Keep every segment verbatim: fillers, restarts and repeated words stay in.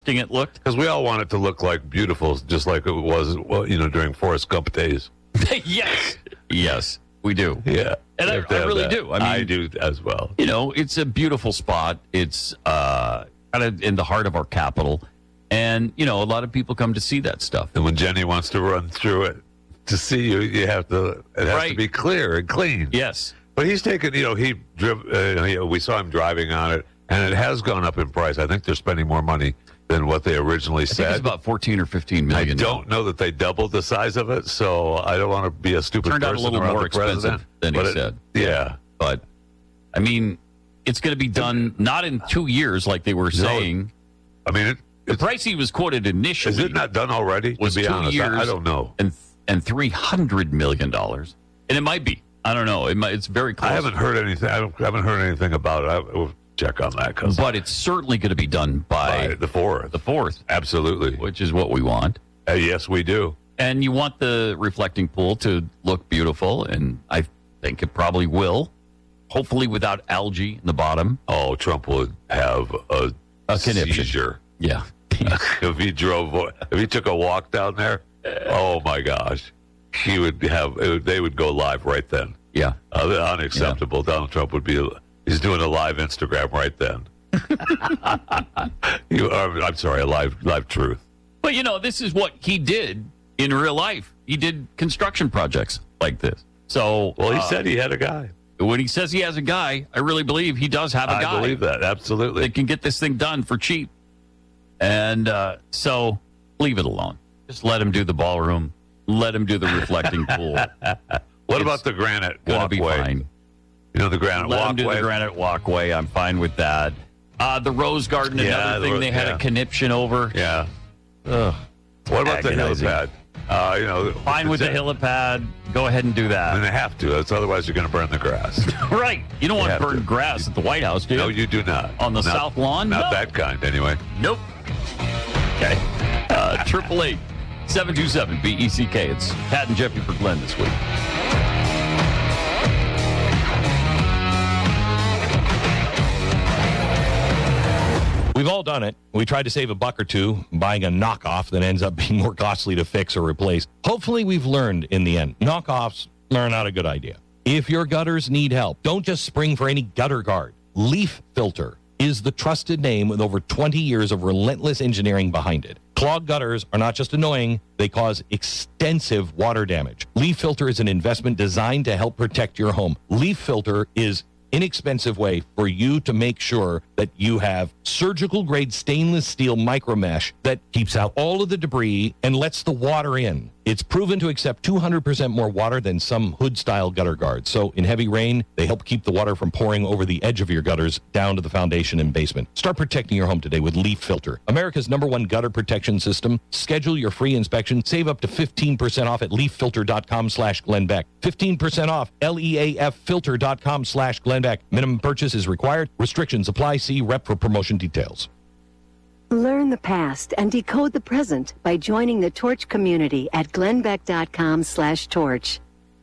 it looked? Because we all want it to look like beautiful, just like it was, well, you know, during Forrest Gump days. Yes. Yes, we do. Yeah. And I, You have to I have really that. do. I mean, I do as well. You know, it's a beautiful spot. It's uh, kind of in the heart of our capital. And, you know, a lot of people come to see that stuff. And when Jenny wants to run through it to see you, you have to, it has Right. to be clear and clean. Yes. But he's taken, you know, he driv, uh, he, we saw him driving on it, and it has gone up in price. I think they're spending more money than what they originally I said. think it's about fourteen or fifteen I million. don't know that they doubled the size of it, so I don't want to be a stupid Turned out a person little around more the expensive president, than he but it- said. Yeah. But, I mean, it's going to be done not in two years like they were saying. I mean, it, The it's, price he was quoted initially is it not done already? was to be two honest, years I, I don't know. and and three hundred million dollars, and it might be. I don't know. It might, it's very close. I haven't heard anything. I, don't, I haven't heard anything about it. I will check on that because but it's certainly going to be done by, by the fourth, the fourth, absolutely. which is what we want. Uh, yes, we do. And you want the reflecting pool to look beautiful, and I think it probably will. Hopefully, without algae in the bottom. Oh, Trump would have a, A conniption. seizure Yeah. if he drove. If he took a walk down there. Oh my gosh, he would have. It would, they would go live right then. Yeah. Uh, unacceptable. Donald Trump would be. He's doing a live Instagram right then. you are, I'm sorry, a live live truth. But, you know, this is what he did in real life. He did construction projects like this. So, Well, he uh, said he had a guy. when he says he has a guy, I really believe he does have a I guy believe that absolutely. that can get this thing done for cheap. And uh, so, leave it alone. Just let him do the ballroom. Let him do the reflecting pool. What about the granite Gonna be walkway? fine. You know the granite Let walkway. him do the granite walkway. I'm fine with that. Uh, the Rose Garden, Yeah, another the thing ro- they had yeah. a conniption over. Yeah. Ugh. What about Agonizing. the helipad? Uh, you know, Fine with the helipad. Go ahead and do And that. they have to. That's otherwise you're going to burn the grass. Right. You don't You want have burned to. grass at the White House, do you? No, you do not. On the Not- south lawn? Not No. that kind, anyway. Nope. Okay. Uh, Triple eight seven two seven B E C K. It's Pat and Jeffy for Glenn this week. We've all done it. We tried to save a buck or two buying a knockoff that ends up being more costly to fix or replace. Hopefully, we've learned in the end. Knockoffs are not a good idea. If your gutters need help, don't just spring for any gutter guard. Leaf Filter is the trusted name with over twenty years of relentless engineering behind it. Clogged gutters are not just annoying, they cause extensive water damage. Leaf Filter is an investment designed to help protect your home. Leaf Filter is inexpensive way for you to make sure that you have surgical grade stainless steel micro mesh that keeps out all of the debris and lets the water in. It's proven to accept two hundred percent more water than some hood style gutter guards. So in heavy rain, they help keep the water from pouring over the edge of your gutters down to the foundation and basement. Start protecting your home today with Leaf Filter, America's number one gutter protection system. Schedule your free inspection. Save up to fifteen percent off at leaffilter.com slash Glenn Beck. fifteen percent off L E A F filter.com slash Glenn Beck. Minimum purchase is required. Restrictions apply. See rep for promotion details. Learn the past and decode the present by joining the Torch community at glennbeck.com slash torch.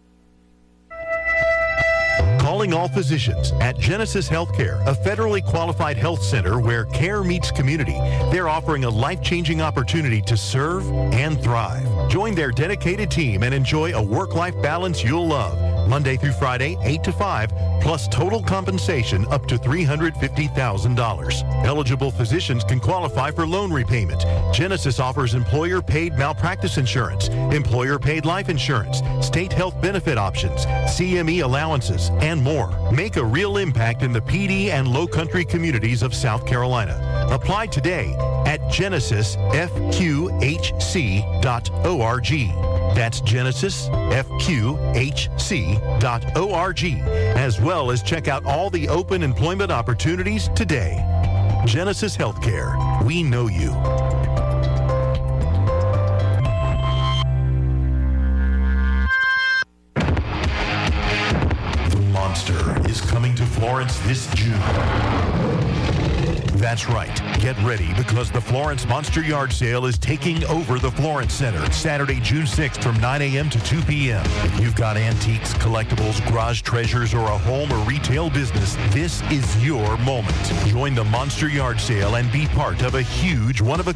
Calling all physicians at Genesis Healthcare, a federally qualified health center where care meets community. They're offering a life-changing opportunity to serve and thrive. Join their dedicated team and enjoy a work-life balance you'll love. Monday through Friday, eight to five, plus total compensation up to three hundred fifty thousand dollars. Eligible physicians can qualify for loan repayment. Genesis offers employer-paid malpractice insurance, employer-paid life insurance, state health benefit options, C M E allowances, and more. Make a real impact in the P D and Low Country communities of South Carolina. Apply today at genesis f q h c dot org. That's genesis f q h c dot org, as well as check out all the open employment opportunities today. Genesis Healthcare. We know you. The Monster is coming to Florence this June. That's right. Get ready because the Florence Monster Yard Sale is taking over the Florence Center Saturday, June sixth from nine a.m. to two p.m. If you've got antiques, collectibles, garage treasures, or a home or retail business, this is your moment. Join the Monster Yard Sale and be part of a huge one-of-a